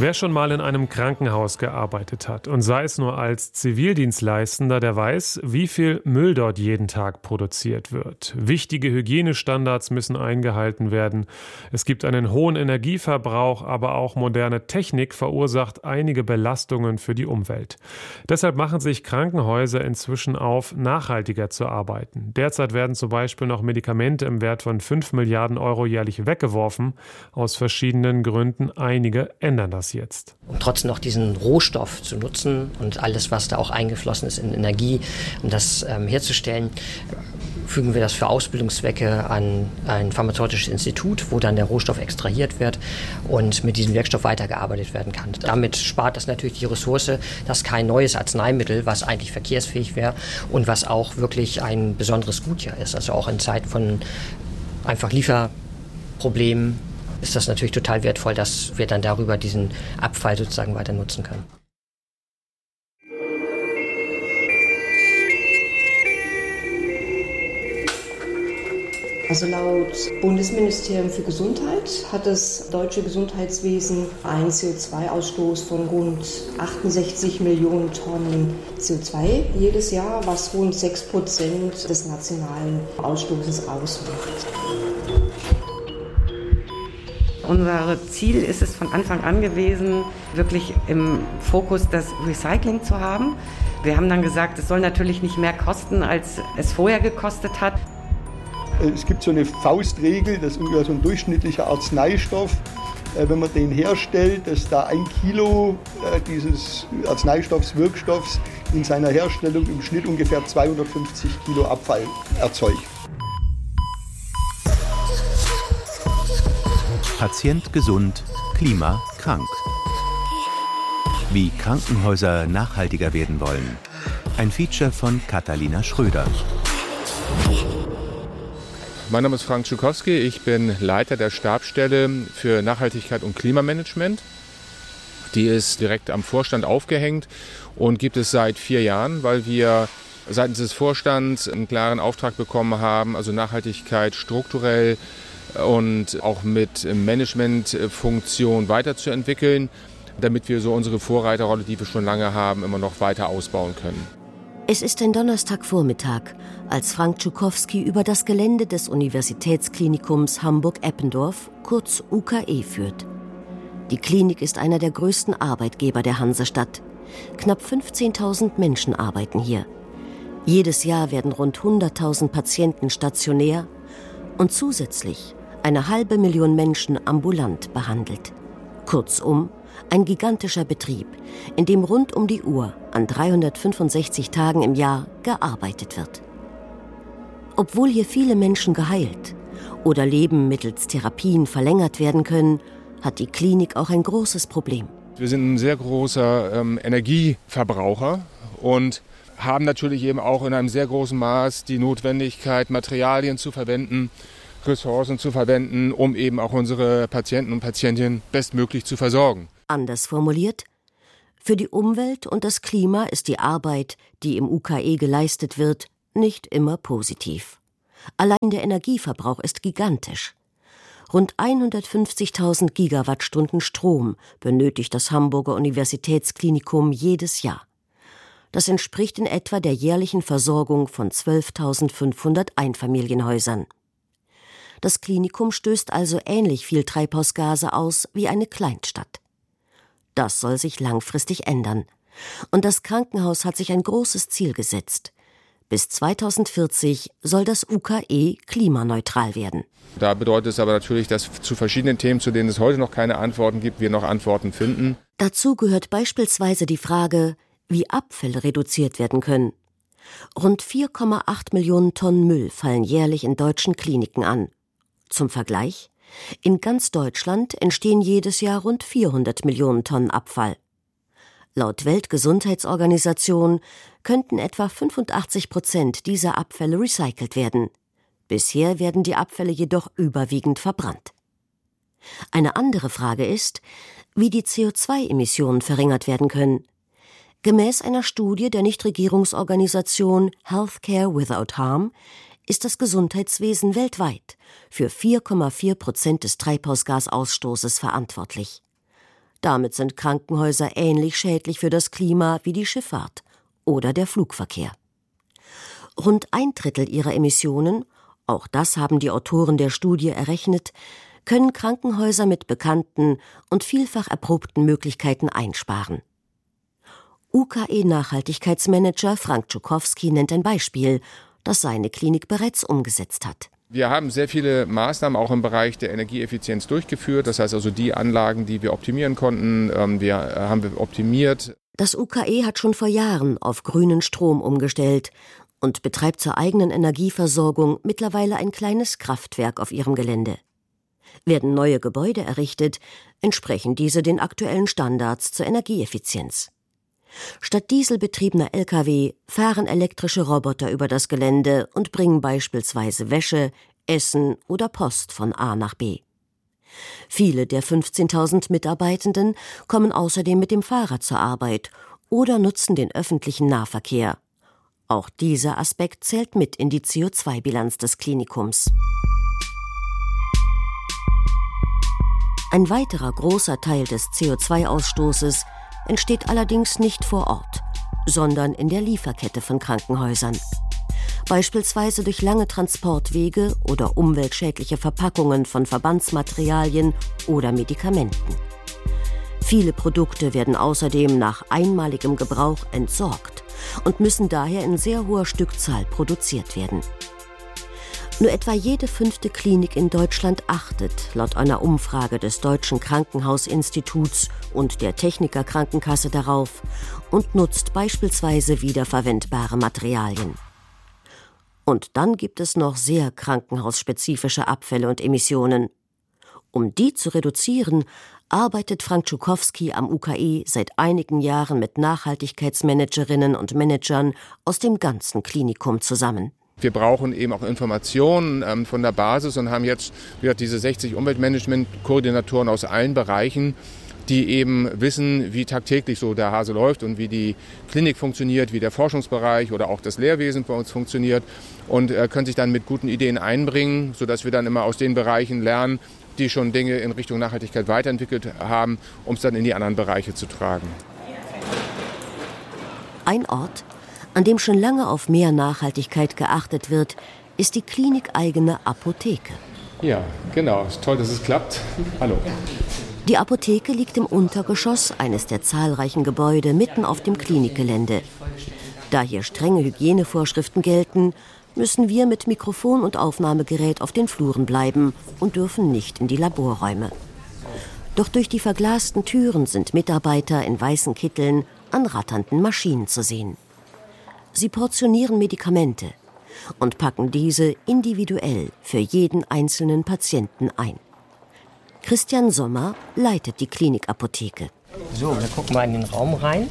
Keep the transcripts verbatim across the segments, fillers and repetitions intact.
Wer schon mal in einem Krankenhaus gearbeitet hat und sei es nur als Zivildienstleistender, der weiß, wie viel Müll dort jeden Tag produziert wird. Wichtige Hygienestandards müssen eingehalten werden. Es gibt einen hohen Energieverbrauch, aber auch moderne Technik verursacht einige Belastungen für die Umwelt. Deshalb machen sich Krankenhäuser inzwischen auf, nachhaltiger zu arbeiten. Derzeit werden zum Beispiel noch Medikamente im Wert von fünf Milliarden Euro jährlich weggeworfen. Aus verschiedenen Gründen. Einige ändern das jetzt. Um trotzdem noch diesen Rohstoff zu nutzen und alles, was da auch eingeflossen ist in Energie, um das ähm, herzustellen, fügen wir das für Ausbildungszwecke an ein pharmazeutisches Institut, wo dann der Rohstoff extrahiert wird und mit diesem Werkstoff weitergearbeitet werden kann. Damit spart das natürlich die Ressource, dass kein neues Arzneimittel, was eigentlich verkehrsfähig wäre und was auch wirklich ein besonderes Gut ja ist. Also auch in Zeiten von einfach Lieferproblemen ist das natürlich total wertvoll, dass wir dann darüber diesen Abfall sozusagen weiter nutzen können. Also laut Bundesministerium für Gesundheit hat das deutsche Gesundheitswesen einen C O zwei Ausstoß von rund achtundsechzig Millionen Tonnen C O zwei jedes Jahr, was rund sechs Prozent des nationalen Ausstoßes ausmacht. Unser Ziel ist es von Anfang an gewesen, wirklich im Fokus das Recycling zu haben. Wir haben dann gesagt, es soll natürlich nicht mehr kosten, als es vorher gekostet hat. Es gibt so eine Faustregel, dass so ein durchschnittlicher Arzneistoff, wenn man den herstellt, dass da ein Kilo dieses Arzneistoffs, Wirkstoffs in seiner Herstellung im Schnitt ungefähr zweihundertfünfzig Kilo Abfall erzeugt. Patient gesund, Klima krank. Wie Krankenhäuser nachhaltiger werden wollen. Ein Feature von Katharina Schröder. Mein Name ist Frank Tschukowski, ich bin Leiter der Stabsstelle für Nachhaltigkeit und Klimamanagement. Die ist direkt am Vorstand aufgehängt und gibt es seit vier Jahren, weil wir seitens des Vorstands einen klaren Auftrag bekommen haben, also Nachhaltigkeit strukturell und auch mit Managementfunktion weiterzuentwickeln, damit wir so unsere Vorreiterrolle, die wir schon lange haben, immer noch weiter ausbauen können. Es ist ein Donnerstagvormittag, als Frank Tschukowski über das Gelände des Universitätsklinikums Hamburg-Eppendorf, kurz U K E, führt. Die Klinik ist einer der größten Arbeitgeber der Hansestadt. Knapp fünfzehntausend Menschen arbeiten hier. Jedes Jahr werden rund hunderttausend Patienten stationär und zusätzlich eine halbe Million Menschen ambulant behandelt. Kurzum, ein gigantischer Betrieb, in dem rund um die Uhr an dreihundertfünfundsechzig Tagen im Jahr gearbeitet wird. Obwohl hier viele Menschen geheilt oder Leben mittels Therapien verlängert werden können, hat die Klinik auch ein großes Problem. Wir sind ein sehr großer ähm, Energieverbraucher und haben natürlich eben auch in einem sehr großen Maß die Notwendigkeit, Materialien zu verwenden, Ressourcen zu verwenden, um eben auch unsere Patienten und Patientinnen bestmöglich zu versorgen. Anders formuliert, für die Umwelt und das Klima ist die Arbeit, die im U K E geleistet wird, nicht immer positiv. Allein der Energieverbrauch ist gigantisch. Rund hundertfünfzigtausend Gigawattstunden Strom benötigt das Hamburger Universitätsklinikum jedes Jahr. Das entspricht in etwa der jährlichen Versorgung von zwölftausendfünfhundert Einfamilienhäusern. Das Klinikum stößt also ähnlich viel Treibhausgase aus wie eine Kleinstadt. Das soll sich langfristig ändern. Und das Krankenhaus hat sich ein großes Ziel gesetzt. Bis zweitausendvierzig soll das U K E klimaneutral werden. Da bedeutet es aber natürlich, dass zu verschiedenen Themen, zu denen es heute noch keine Antworten gibt, wir noch Antworten finden. Dazu gehört beispielsweise die Frage, wie Abfälle reduziert werden können. Rund vier Komma acht Millionen Tonnen Müll fallen jährlich in deutschen Kliniken an. Zum Vergleich: In ganz Deutschland entstehen jedes Jahr rund vierhundert Millionen Tonnen Abfall. Laut Weltgesundheitsorganisation könnten etwa fünfundachtzig Prozent dieser Abfälle recycelt werden. Bisher werden die Abfälle jedoch überwiegend verbrannt. Eine andere Frage ist, wie die C O zwei Emissionen verringert werden können. Gemäß einer Studie der Nichtregierungsorganisation Healthcare Without Harm ist das Gesundheitswesen weltweit für vier Komma vier Prozent des Treibhausgasausstoßes verantwortlich. Damit sind Krankenhäuser ähnlich schädlich für das Klima wie die Schifffahrt oder der Flugverkehr. Rund ein Drittel ihrer Emissionen, auch das haben die Autoren der Studie errechnet, können Krankenhäuser mit bekannten und vielfach erprobten Möglichkeiten einsparen. U K E-Nachhaltigkeitsmanager Frank Czukowski nennt ein Beispiel, das seine Klinik bereits umgesetzt hat. Wir haben sehr viele Maßnahmen auch im Bereich der Energieeffizienz durchgeführt. Das heißt also die Anlagen, die wir optimieren konnten, wir haben wir optimiert. Das U K E hat schon vor Jahren auf grünen Strom umgestellt und betreibt zur eigenen Energieversorgung mittlerweile ein kleines Kraftwerk auf ihrem Gelände. Werden neue Gebäude errichtet, entsprechen diese den aktuellen Standards zur Energieeffizienz. Statt dieselbetriebener L K W fahren elektrische Roboter über das Gelände und bringen beispielsweise Wäsche, Essen oder Post von A nach B. Viele der fünfzehntausend Mitarbeitenden kommen außerdem mit dem Fahrrad zur Arbeit oder nutzen den öffentlichen Nahverkehr. Auch dieser Aspekt zählt mit in die C O zwei Bilanz des Klinikums. Ein weiterer großer Teil des C O zwei Ausstoßes entsteht allerdings nicht vor Ort, sondern in der Lieferkette von Krankenhäusern. Beispielsweise durch lange Transportwege oder umweltschädliche Verpackungen von Verbandsmaterialien oder Medikamenten. Viele Produkte werden außerdem nach einmaligem Gebrauch entsorgt und müssen daher in sehr hoher Stückzahl produziert werden. Nur etwa jede fünfte Klinik in Deutschland achtet, laut einer Umfrage des Deutschen Krankenhausinstituts und der Techniker Krankenkasse, darauf und nutzt beispielsweise wiederverwendbare Materialien. Und dann gibt es noch sehr krankenhausspezifische Abfälle und Emissionen. Um die zu reduzieren, arbeitet Frank Czukowski am U K E seit einigen Jahren mit Nachhaltigkeitsmanagerinnen und Managern aus dem ganzen Klinikum zusammen. Wir brauchen eben auch Informationen ähm, von der Basis und haben jetzt wieder diese sechzig Umweltmanagement-Koordinatoren aus allen Bereichen, die eben wissen, wie tagtäglich so der Hase läuft und wie die Klinik funktioniert, wie der Forschungsbereich oder auch das Lehrwesen bei uns funktioniert und äh, können sich dann mit guten Ideen einbringen, sodass wir dann immer aus den Bereichen lernen, die schon Dinge in Richtung Nachhaltigkeit weiterentwickelt haben, um es dann in die anderen Bereiche zu tragen. Ein Ort, an dem schon lange auf mehr Nachhaltigkeit geachtet wird, ist die klinikeigene Apotheke. Ja, genau. Ist toll, dass es klappt. Hallo. Die Apotheke liegt im Untergeschoss eines der zahlreichen Gebäude mitten auf dem Klinikgelände. Da hier strenge Hygienevorschriften gelten, müssen wir mit Mikrofon und Aufnahmegerät auf den Fluren bleiben und dürfen nicht in die Laborräume. Doch durch die verglasten Türen sind Mitarbeiter in weißen Kitteln an ratternden Maschinen zu sehen. Sie portionieren Medikamente und packen diese individuell für jeden einzelnen Patienten ein. Christian Sommer leitet die Klinikapotheke. So, wir gucken mal in den Raum rein.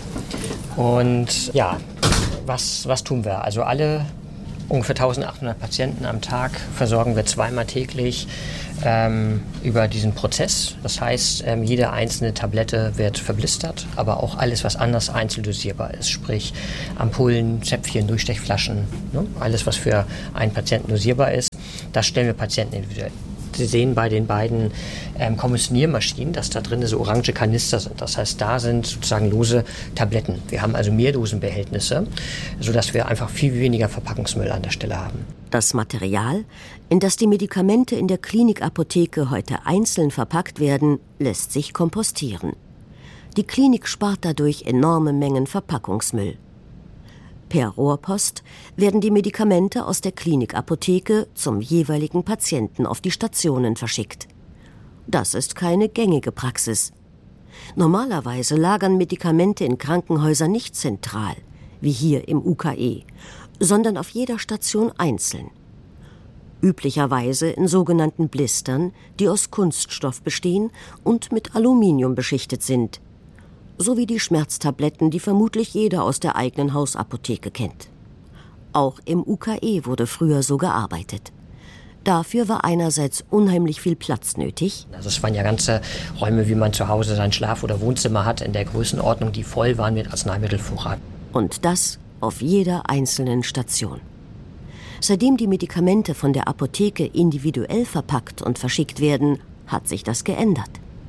Und ja, was, was tun wir? Also alle ungefähr eintausendachthundert Patienten am Tag versorgen wir zweimal täglich ähm, über diesen Prozess. Das heißt, ähm, jede einzelne Tablette wird verblistert, aber auch alles, was anders einzeln dosierbar ist, sprich Ampullen, Zäpfchen, Durchstechflaschen, ne? Alles, was für einen Patienten dosierbar ist, das stellen wir Patienten individuell. Sie sehen bei den beiden ähm, Kommissioniermaschinen, dass da drin so orange Kanister sind. Das heißt, da sind sozusagen lose Tabletten. Wir haben also Mehrdosenbehältnisse, sodass wir einfach viel weniger Verpackungsmüll an der Stelle haben. Das Material, in das die Medikamente in der Klinikapotheke heute einzeln verpackt werden, lässt sich kompostieren. Die Klinik spart dadurch enorme Mengen Verpackungsmüll. Per Rohrpost werden die Medikamente aus der Klinikapotheke zum jeweiligen Patienten auf die Stationen verschickt. Das ist keine gängige Praxis. Normalerweise lagern Medikamente in Krankenhäusern nicht zentral, wie hier im U K E, sondern auf jeder Station einzeln. Üblicherweise in sogenannten Blistern, die aus Kunststoff bestehen und mit Aluminium beschichtet sind. Sowie die Schmerztabletten, die vermutlich jeder aus der eigenen Hausapotheke kennt. Auch im U K E wurde früher so gearbeitet. Dafür war einerseits unheimlich viel Platz nötig. Also es waren ja ganze Räume, wie man zu Hause sein Schlaf- oder Wohnzimmer hat, in der Größenordnung, die voll waren mit Arzneimittelvorrat. Und das auf jeder einzelnen Station. Seitdem die Medikamente von der Apotheke individuell verpackt und verschickt werden, hat sich das geändert.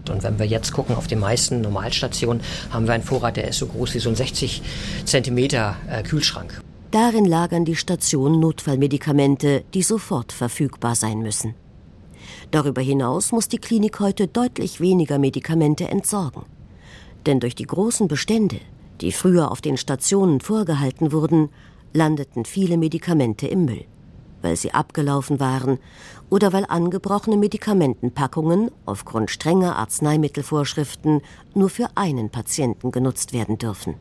Und wenn wir jetzt gucken, auf den meisten Normalstationen haben wir einen Vorrat, der ist so groß wie so ein sechzig Zentimeter äh, Kühlschrank. Darin lagern die Stationen Notfallmedikamente, die sofort verfügbar sein müssen. Darüber hinaus muss die Klinik heute deutlich weniger Medikamente entsorgen. Denn durch die großen Bestände, die früher auf den Stationen vorgehalten wurden, landeten viele Medikamente im Müll, weil sie abgelaufen waren oder weil angebrochene Medikamentenpackungen aufgrund strenger Arzneimittelvorschriften nur für einen Patienten genutzt werden dürfen.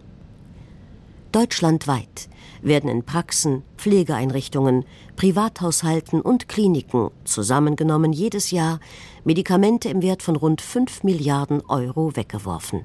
Deutschlandweit werden in Praxen, Pflegeeinrichtungen, Privathaushalten und Kliniken zusammengenommen jedes Jahr Medikamente im Wert von rund fünf Milliarden Euro weggeworfen.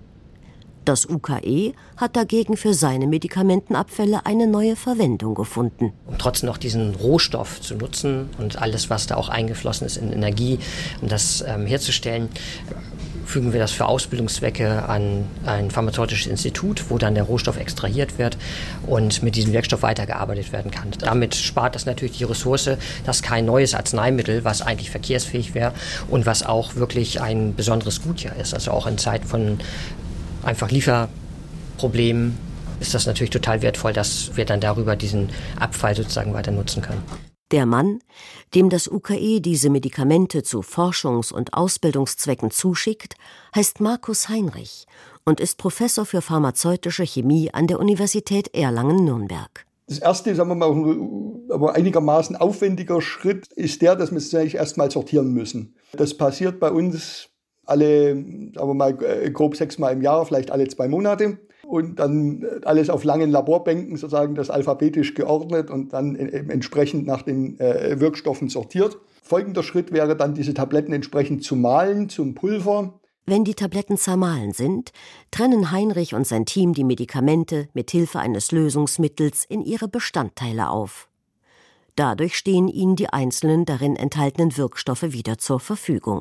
Das U K E hat dagegen für seine Medikamentenabfälle eine neue Verwendung gefunden. Um trotzdem noch diesen Rohstoff zu nutzen und alles, was da auch eingeflossen ist in Energie, um das ähm, herzustellen, fügen wir das für Ausbildungszwecke an ein pharmazeutisches Institut, wo dann der Rohstoff extrahiert wird und mit diesem Wirkstoff weitergearbeitet werden kann. Damit spart das natürlich die Ressource, dass kein neues Arzneimittel, was eigentlich verkehrsfähig wäre und was auch wirklich ein besonderes Gut ja ist. Also auch in Zeiten von einfach Lieferproblemen ist das natürlich total wertvoll, dass wir dann darüber diesen Abfall sozusagen weiter nutzen können. Der Mann, dem das U K E diese Medikamente zu Forschungs- und Ausbildungszwecken zuschickt, heißt Markus Heinrich und ist Professor für pharmazeutische Chemie an der Universität Erlangen-Nürnberg. Das erste, sagen wir mal, aber einigermaßen aufwendiger Schritt ist der, dass wir es eigentlich erstmal sortieren müssen. Das passiert bei uns alle, sagen wir mal, grob sechsmal im Jahr, vielleicht alle zwei Monate. Und dann alles auf langen Laborbänken sozusagen das alphabetisch geordnet und dann entsprechend nach den äh, Wirkstoffen sortiert. Folgender Schritt wäre dann, diese Tabletten entsprechend zu mahlen zum Pulver. Wenn die Tabletten zermahlen sind, trennen Heinrich und sein Team die Medikamente mit Hilfe eines Lösungsmittels in ihre Bestandteile auf. Dadurch stehen ihnen die einzelnen darin enthaltenen Wirkstoffe wieder zur Verfügung.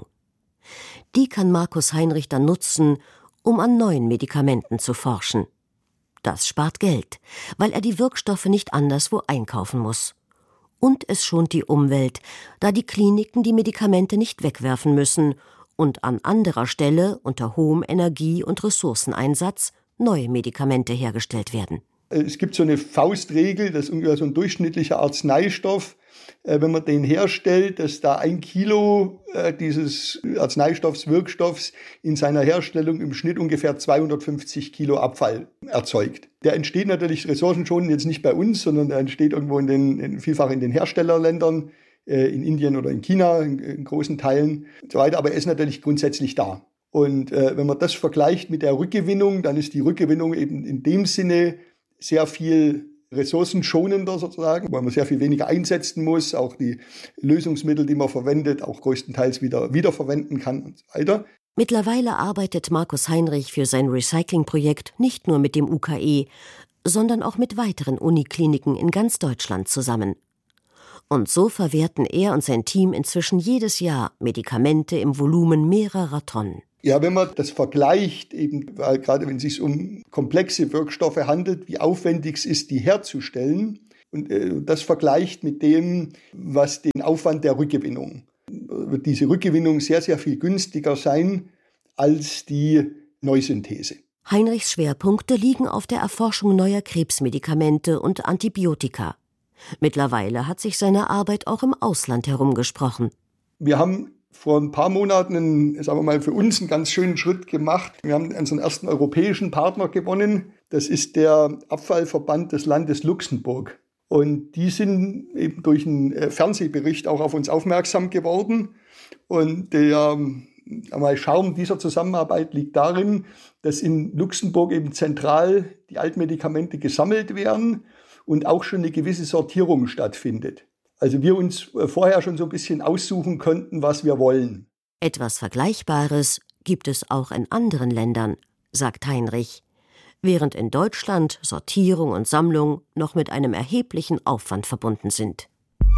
Die kann Markus Heinrich dann nutzen, um an neuen Medikamenten zu forschen. Das spart Geld, weil er die Wirkstoffe nicht anderswo einkaufen muss. Und es schont die Umwelt, da die Kliniken die Medikamente nicht wegwerfen müssen und an anderer Stelle unter hohem Energie- und Ressourceneinsatz neue Medikamente hergestellt werden. Es gibt so eine Faustregel, das ist ungefähr so ein durchschnittlicher Arzneistoff. Wenn man den herstellt, dass da ein Kilo dieses Arzneistoffs, Wirkstoffs in seiner Herstellung im Schnitt ungefähr zweihundertfünfzig Kilo Abfall erzeugt. Der entsteht natürlich ressourcenschonend jetzt nicht bei uns, sondern der entsteht irgendwo in den, in, vielfach in den Herstellerländern, in Indien oder in China, in, in großen Teilen und so weiter. Aber er ist natürlich grundsätzlich da. Und äh, wenn man das vergleicht mit der Rückgewinnung, dann ist die Rückgewinnung eben in dem Sinne sehr viel ressourcenschonender sozusagen, weil man sehr viel weniger einsetzen muss, auch die Lösungsmittel, die man verwendet, auch größtenteils wieder wiederverwenden kann und so weiter. Mittlerweile arbeitet Markus Heinrich für sein Recyclingprojekt nicht nur mit dem U K E, sondern auch mit weiteren Unikliniken in ganz Deutschland zusammen. Und so verwerten er und sein Team inzwischen jedes Jahr Medikamente im Volumen mehrerer Tonnen. Ja, wenn man das vergleicht, eben weil gerade wenn es sich um komplexe Wirkstoffe handelt, wie aufwendig es ist, die herzustellen, und äh, das vergleicht mit dem, was den Aufwand der Rückgewinnung, wird diese Rückgewinnung sehr, sehr viel günstiger sein als die Neusynthese. Heinrichs Schwerpunkte liegen auf der Erforschung neuer Krebsmedikamente und Antibiotika. Mittlerweile hat sich seine Arbeit auch im Ausland herumgesprochen. Wir haben vor ein paar Monaten, einen, sagen wir mal, für uns einen ganz schönen Schritt gemacht. Wir haben unseren ersten europäischen Partner gewonnen. Das ist der Abfallverband des Landes Luxemburg. Und die sind eben durch einen Fernsehbericht auch auf uns aufmerksam geworden. Und der einmal Charme dieser Zusammenarbeit liegt darin, dass in Luxemburg eben zentral die Altmedikamente gesammelt werden und auch schon eine gewisse Sortierung stattfindet. Also wir uns vorher schon so ein bisschen aussuchen könnten, was wir wollen. Etwas Vergleichbares gibt es auch in anderen Ländern, sagt Heinrich, während in Deutschland Sortierung und Sammlung noch mit einem erheblichen Aufwand verbunden sind.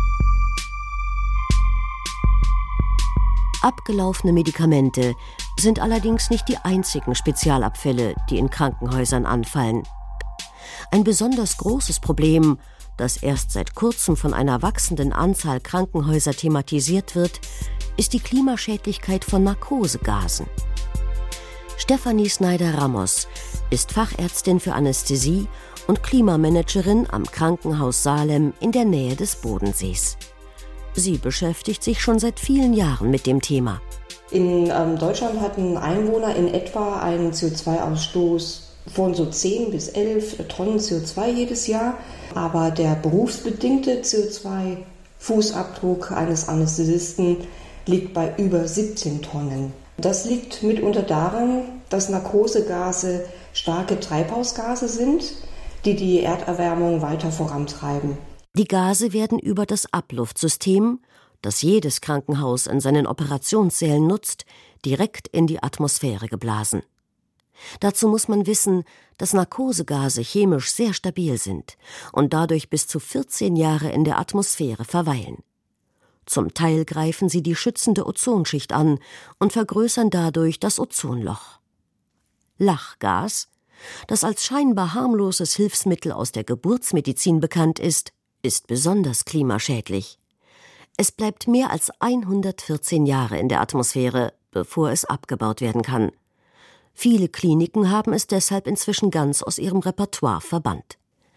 Abgelaufene Medikamente sind allerdings nicht die einzigen Spezialabfälle, die in Krankenhäusern anfallen. Ein besonders großes Problem, das erst seit kurzem von einer wachsenden Anzahl Krankenhäuser thematisiert wird, ist die Klimaschädlichkeit von Narkosegasen. Stefanie Snyder-Ramos ist Fachärztin für Anästhesie und Klimamanagerin am Krankenhaus Salem in der Nähe des Bodensees. Sie beschäftigt sich schon seit vielen Jahren mit dem Thema. In ähm, Deutschland hatten Einwohner in etwa einen C O zwei Ausstoß von so zehn bis elf Tonnen C O zwei jedes Jahr. Aber der berufsbedingte C O zwei Fußabdruck eines Anästhesisten liegt bei über siebzehn Tonnen. Das liegt mitunter daran, dass Narkosegase starke Treibhausgase sind, die die Erderwärmung weiter vorantreiben. Die Gase werden über das Abluftsystem, das jedes Krankenhaus in seinen Operationssälen nutzt, direkt in die Atmosphäre geblasen. Dazu muss man wissen, dass Narkosegase chemisch sehr stabil sind und dadurch bis zu vierzehn Jahre in der Atmosphäre verweilen. Zum Teil greifen sie die schützende Ozonschicht an und vergrößern dadurch das Ozonloch. Lachgas, das als scheinbar harmloses Hilfsmittel aus der Geburtsmedizin bekannt ist, ist besonders klimaschädlich. Es bleibt mehr als hundertvierzehn Jahre in der Atmosphäre, bevor es abgebaut werden kann. Viele Kliniken haben es deshalb inzwischen ganz aus ihrem Repertoire verbannt.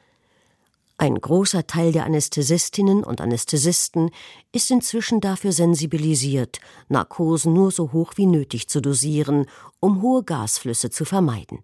Ein großer Teil der Anästhesistinnen und Anästhesisten ist inzwischen dafür sensibilisiert, Narkosen nur so hoch wie nötig zu dosieren, um hohe Gasflüsse zu vermeiden.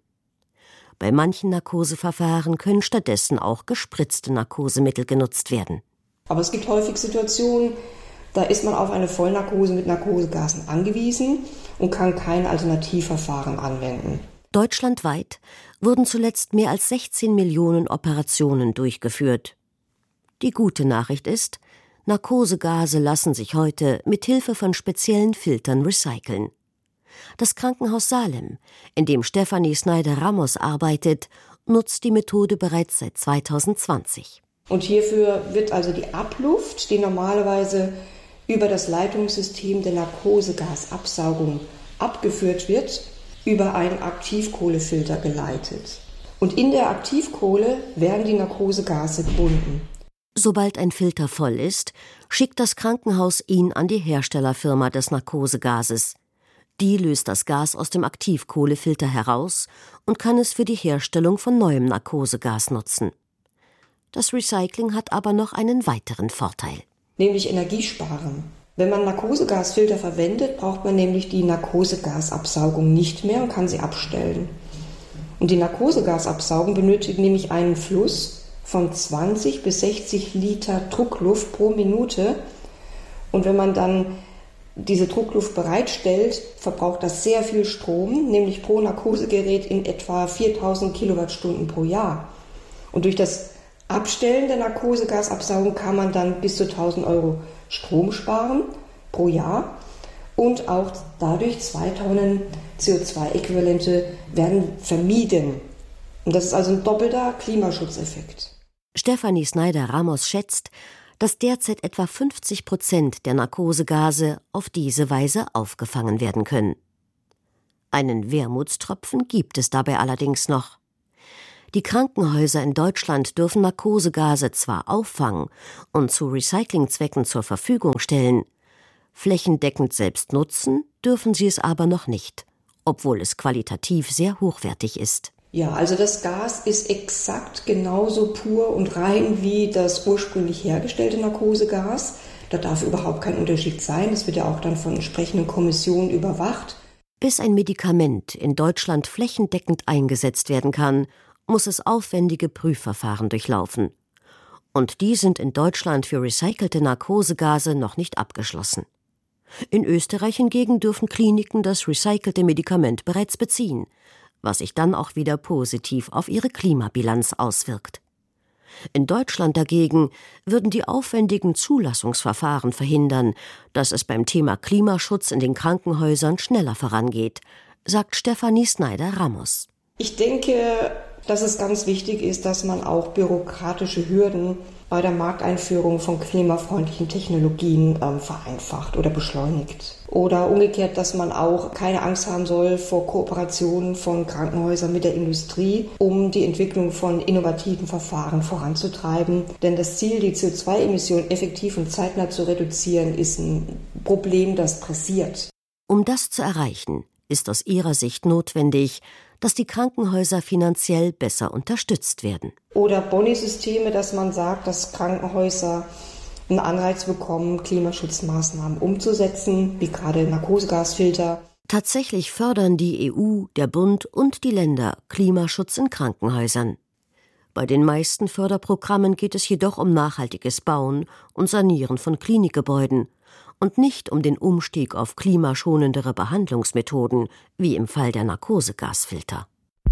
Bei manchen Narkoseverfahren können stattdessen auch gespritzte Narkosemittel genutzt werden. Aber es gibt häufig Situationen, da ist man auf eine Vollnarkose mit Narkosegasen angewiesen und kann kein Alternativverfahren anwenden. Deutschlandweit wurden zuletzt mehr als sechzehn Millionen Operationen durchgeführt. Die gute Nachricht ist, Narkosegase lassen sich heute mit Hilfe von speziellen Filtern recyceln. Das Krankenhaus Salem, in dem Stefanie Snyder-Ramos arbeitet, nutzt die Methode bereits seit zweitausendzwanzig. Und hierfür wird also die Abluft, die normalerweise über das Leitungssystem der Narkosegasabsaugung abgeführt wird, über einen Aktivkohlefilter geleitet. Und in der Aktivkohle werden die Narkosegase gebunden. Sobald ein Filter voll ist, schickt das Krankenhaus ihn an die Herstellerfirma des Narkosegases. Die löst das Gas aus dem Aktivkohlefilter heraus und kann es für die Herstellung von neuem Narkosegas nutzen. Das Recycling hat aber noch einen weiteren Vorteil. Nämlich Energiesparen. Wenn man Narkosegasfilter verwendet, braucht man nämlich die Narkosegasabsaugung nicht mehr und kann sie abstellen. Und die Narkosegasabsaugung benötigt nämlich einen Fluss von zwanzig bis sechzig Liter Druckluft pro Minute. Und wenn man dann diese Druckluft bereitstellt, verbraucht das sehr viel Strom, nämlich pro Narkosegerät in etwa viertausend Kilowattstunden pro Jahr. Und durch das Abstellen der Narkosegasabsaugung kann man dann bis zu tausend Euro Strom sparen pro Jahr und auch dadurch zwei Tonnen C O zwei Äquivalente werden vermieden. Und das ist also ein doppelter Klimaschutzeffekt. Stefanie Snyder-Ramos schätzt, dass derzeit etwa fünfzig Prozent der Narkosegase auf diese Weise aufgefangen werden können. Einen Wermutstropfen gibt es dabei allerdings noch. Die Krankenhäuser in Deutschland dürfen Narkosegase zwar auffangen und zu Recyclingzwecken zur Verfügung stellen, flächendeckend selbst nutzen dürfen sie es aber noch nicht, obwohl es qualitativ sehr hochwertig ist. Ja, also das Gas ist exakt genauso pur und rein wie das ursprünglich hergestellte Narkosegas. Da darf überhaupt kein Unterschied sein. Das wird ja auch dann von entsprechenden Kommissionen überwacht. Bis ein Medikament in Deutschland flächendeckend eingesetzt werden kann, muss es aufwendige Prüfverfahren durchlaufen. Und die sind in Deutschland für recycelte Narkosegase noch nicht abgeschlossen. In Österreich hingegen dürfen Kliniken das recycelte Medikament bereits beziehen, was sich dann auch wieder positiv auf ihre Klimabilanz auswirkt. In Deutschland dagegen würden die aufwendigen Zulassungsverfahren verhindern, dass es beim Thema Klimaschutz in den Krankenhäusern schneller vorangeht, sagt Stefanie Snyder-Ramos. Ich denke, dass es ganz wichtig ist, dass man auch bürokratische Hürden bei der Markteinführung von klimafreundlichen Technologien ähm, vereinfacht oder beschleunigt. Oder umgekehrt, dass man auch keine Angst haben soll vor Kooperationen von Krankenhäusern mit der Industrie, um die Entwicklung von innovativen Verfahren voranzutreiben. Denn das Ziel, die C O zwei Emissionen effektiv und zeitnah zu reduzieren, ist ein Problem, das pressiert. Um das zu erreichen, ist aus ihrer Sicht notwendig, dass die Krankenhäuser finanziell besser unterstützt werden. Oder Boni-Systeme, dass man sagt, dass Krankenhäuser einen Anreiz bekommen, Klimaschutzmaßnahmen umzusetzen, wie gerade Narkosegasfilter. Tatsächlich fördern die E U, der Bund und die Länder Klimaschutz in Krankenhäusern. Bei den meisten Förderprogrammen geht es jedoch um nachhaltiges Bauen und Sanieren von Klinikgebäuden und nicht um den Umstieg auf klimaschonendere Behandlungsmethoden, wie im Fall der Narkosegasfilter.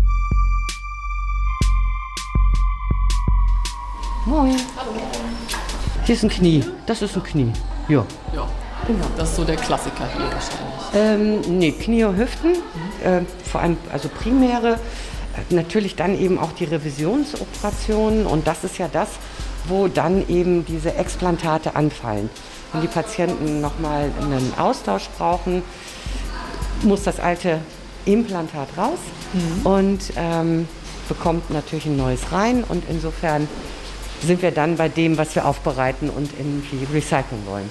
Moin. Hallo. Hier ist ein Knie. Das ist ein Knie. Ja. Ja, genau. Das ist so der Klassiker hier wahrscheinlich. Ähm, nee, Knie und Hüften, mhm. äh, vor allem also primäre. Natürlich dann eben auch die Revisionsoperationen und das ist ja das, wo dann eben diese Explantate anfallen. Wenn die Patienten nochmal einen Austausch brauchen, muss das alte Implantat raus mhm. und ähm, bekommt natürlich ein neues rein und insofern sind wir dann bei dem, was wir aufbereiten und irgendwie recyceln wollen.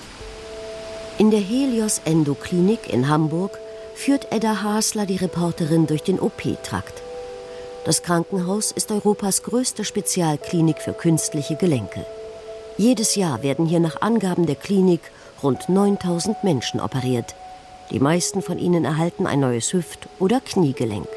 In der Helios Endoklinik in Hamburg führt Edda Hasler die Reporterin durch den O P-Trakt. Das Krankenhaus ist Europas größte Spezialklinik für künstliche Gelenke. Jedes Jahr werden hier nach Angaben der Klinik rund neuntausend Menschen operiert. Die meisten von ihnen erhalten ein neues Hüft- oder Kniegelenk.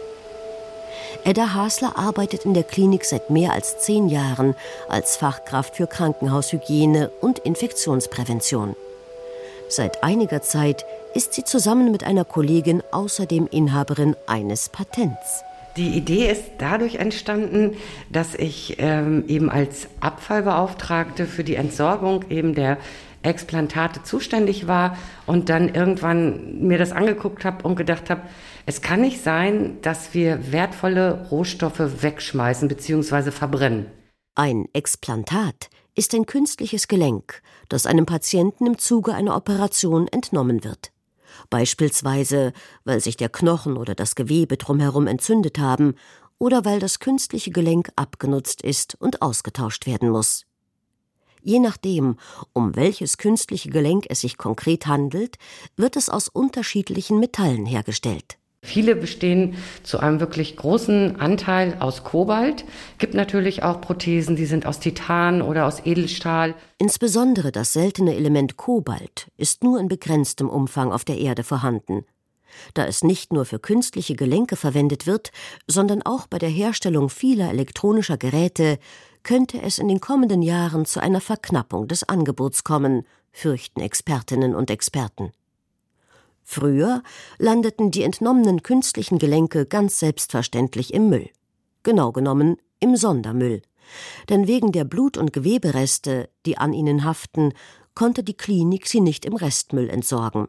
Edda Hasler arbeitet in der Klinik seit mehr als zehn Jahren als Fachkraft für Krankenhaushygiene und Infektionsprävention. Seit einiger Zeit ist sie zusammen mit einer Kollegin außerdem Inhaberin eines Patents. Die Idee ist dadurch entstanden, dass ich ähm, eben als Abfallbeauftragte für die Entsorgung eben der Explantate zuständig war und dann irgendwann mir das angeguckt habe und gedacht habe, es kann nicht sein, dass wir wertvolle Rohstoffe wegschmeißen bzw. verbrennen. Ein Explantat ist ein künstliches Gelenk, das einem Patienten im Zuge einer Operation entnommen wird. Beispielsweise, weil sich der Knochen oder das Gewebe drumherum entzündet haben oder weil das künstliche Gelenk abgenutzt ist und ausgetauscht werden muss. Je nachdem, um welches künstliche Gelenk es sich konkret handelt, wird es aus unterschiedlichen Metallen hergestellt. Viele bestehen zu einem wirklich großen Anteil aus Kobalt. Gibt natürlich auch Prothesen, die sind aus Titan oder aus Edelstahl. Insbesondere das seltene Element Kobalt ist nur in begrenztem Umfang auf der Erde vorhanden. Da es nicht nur für künstliche Gelenke verwendet wird, sondern auch bei der Herstellung vieler elektronischer Geräte, könnte es in den kommenden Jahren zu einer Verknappung des Angebots kommen, fürchten Expertinnen und Experten. Früher landeten die entnommenen künstlichen Gelenke ganz selbstverständlich im Müll. Genau genommen im Sondermüll. Denn wegen der Blut- und Gewebereste, die an ihnen haften, konnte die Klinik sie nicht im Restmüll entsorgen.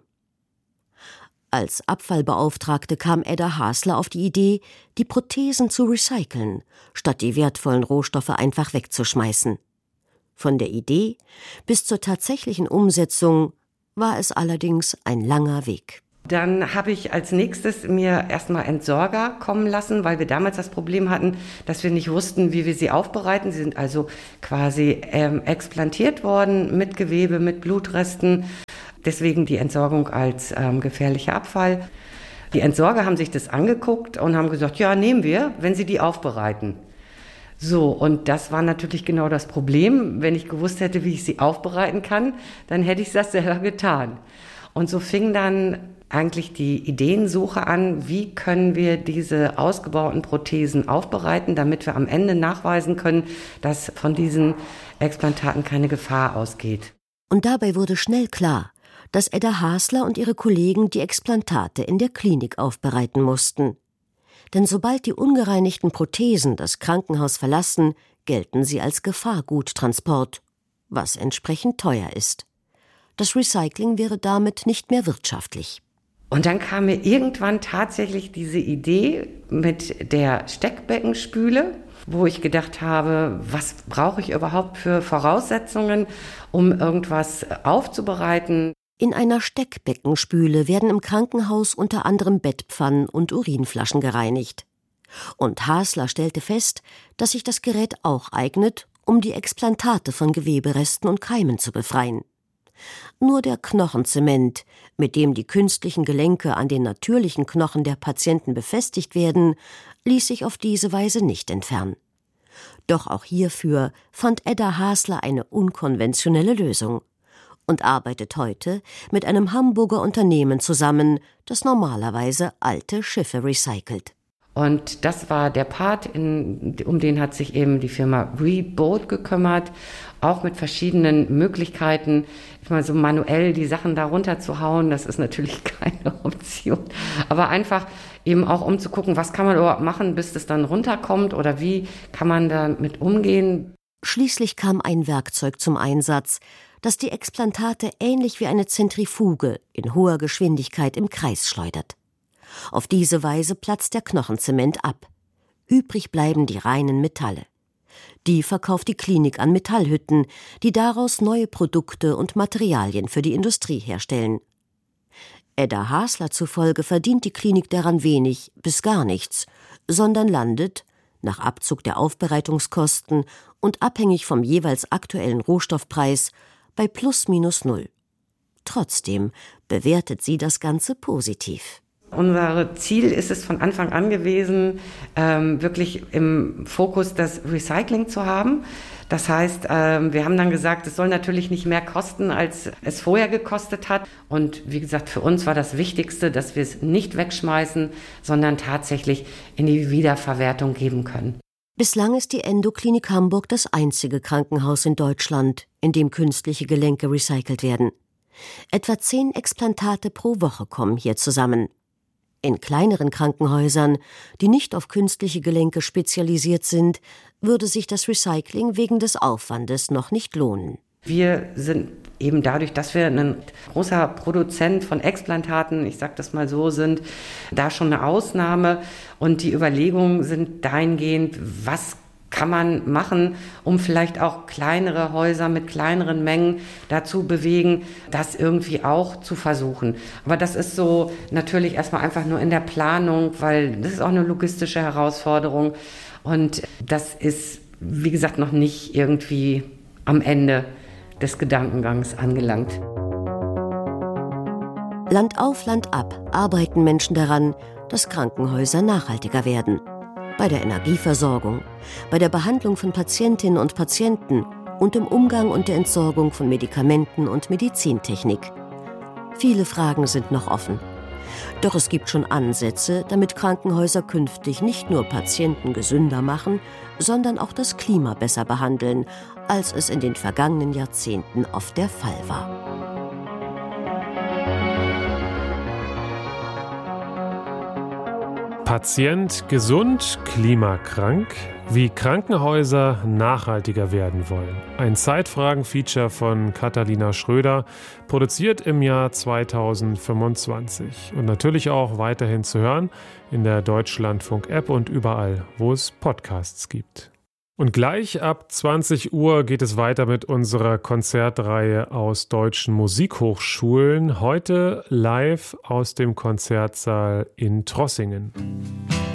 Als Abfallbeauftragte kam Edda Hasler auf die Idee, die Prothesen zu recyceln, statt die wertvollen Rohstoffe einfach wegzuschmeißen. Von der Idee bis zur tatsächlichen Umsetzung war es allerdings ein langer Weg. Dann habe ich als nächstes mir erstmal Entsorger kommen lassen, weil wir damals das Problem hatten, dass wir nicht wussten, wie wir sie aufbereiten. Sie sind also quasi ähm, explantiert worden mit Gewebe, mit Blutresten. Deswegen die Entsorgung als ähm, gefährlicher Abfall. Die Entsorger haben sich das angeguckt und haben gesagt, ja, nehmen wir, wenn sie die aufbereiten. So, und das war natürlich genau das Problem. Wenn ich gewusst hätte, wie ich sie aufbereiten kann, dann hätte ich das selber getan. Und so fing dann eigentlich die Ideensuche an, wie können wir diese ausgebauten Prothesen aufbereiten, damit wir am Ende nachweisen können, dass von diesen Explantaten keine Gefahr ausgeht. Und dabei wurde schnell klar, dass Edda Hasler und ihre Kollegen die Explantate in der Klinik aufbereiten mussten. Denn sobald die ungereinigten Prothesen das Krankenhaus verlassen, gelten sie als Gefahrguttransport, was entsprechend teuer ist. Das Recycling wäre damit nicht mehr wirtschaftlich. Und dann kam mir irgendwann tatsächlich diese Idee mit der Steckbeckenspüle, wo ich gedacht habe, was brauche ich überhaupt für Voraussetzungen, um irgendwas aufzubereiten. In einer Steckbeckenspüle werden im Krankenhaus unter anderem Bettpfannen und Urinflaschen gereinigt. Und Hasler stellte fest, dass sich das Gerät auch eignet, um die Explantate von Geweberesten und Keimen zu befreien. Nur der Knochenzement, mit dem die künstlichen Gelenke an den natürlichen Knochen der Patienten befestigt werden, ließ sich auf diese Weise nicht entfernen. Doch auch hierfür fand Edda Hasler eine unkonventionelle Lösung und arbeitet heute mit einem Hamburger Unternehmen zusammen, das normalerweise alte Schiffe recycelt. Und das war der Part, in, um den hat sich eben die Firma Reboat gekümmert, auch mit verschiedenen Möglichkeiten. Ich meine, so manuell die Sachen da runterzuhauen, das ist natürlich keine Option. Aber einfach eben auch um zu gucken, was kann man überhaupt machen, bis das dann runterkommt oder wie kann man damit umgehen. Schließlich kam ein Werkzeug zum Einsatz, das die Explantate ähnlich wie eine Zentrifuge in hoher Geschwindigkeit im Kreis schleudert. Auf diese Weise platzt der Knochenzement ab. Übrig bleiben die reinen Metalle. Die verkauft die Klinik an Metallhütten, die daraus neue Produkte und Materialien für die Industrie herstellen. Edda Hasler zufolge verdient die Klinik daran wenig bis gar nichts, sondern landet, nach Abzug der Aufbereitungskosten und abhängig vom jeweils aktuellen Rohstoffpreis, bei plus minus null. Trotzdem bewertet sie das Ganze positiv. Unser Ziel ist es von Anfang an gewesen, ähm, wirklich im Fokus das Recycling zu haben. Das heißt, ähm, wir haben dann gesagt, es soll natürlich nicht mehr kosten, als es vorher gekostet hat. Und wie gesagt, für uns war das Wichtigste, dass wir es nicht wegschmeißen, sondern tatsächlich in die Wiederverwertung geben können. Bislang ist die Endoklinik Hamburg das einzige Krankenhaus in Deutschland, in dem künstliche Gelenke recycelt werden. Etwa zehn Explantate pro Woche kommen hier zusammen. In kleineren Krankenhäusern, die nicht auf künstliche Gelenke spezialisiert sind, würde sich das Recycling wegen des Aufwandes noch nicht lohnen. Wir sind eben dadurch, dass wir ein großer Produzent von Explantaten, ich sage das mal so, sind, da schon eine Ausnahme. Und die Überlegungen sind dahingehend, was kann man machen, um vielleicht auch kleinere Häuser mit kleineren Mengen dazu bewegen, das irgendwie auch zu versuchen. Aber das ist so natürlich erstmal einfach nur in der Planung, weil das ist auch eine logistische Herausforderung. Und das ist, wie gesagt, noch nicht irgendwie am Ende des Gedankengangs angelangt. Land auf, Land ab arbeiten Menschen daran, dass Krankenhäuser nachhaltiger werden. Bei der Energieversorgung, bei der Behandlung von Patientinnen und Patienten und im Umgang und der Entsorgung von Medikamenten und Medizintechnik. Viele Fragen sind noch offen. Doch es gibt schon Ansätze, damit Krankenhäuser künftig nicht nur Patienten gesünder machen, sondern auch das Klima besser behandeln, als es in den vergangenen Jahrzehnten oft der Fall war. Patient gesund, klimakrank, wie Krankenhäuser nachhaltiger werden wollen. Ein Zeitfragen-Feature von Katharina Schröder, produziert im Jahr zweitausendfünfundzwanzig. Und natürlich auch weiterhin zu hören in der Deutschlandfunk-App und überall, wo es Podcasts gibt. Und gleich ab zwanzig Uhr geht es weiter mit unserer Konzertreihe aus deutschen Musikhochschulen. Heute live aus dem Konzertsaal in Trossingen.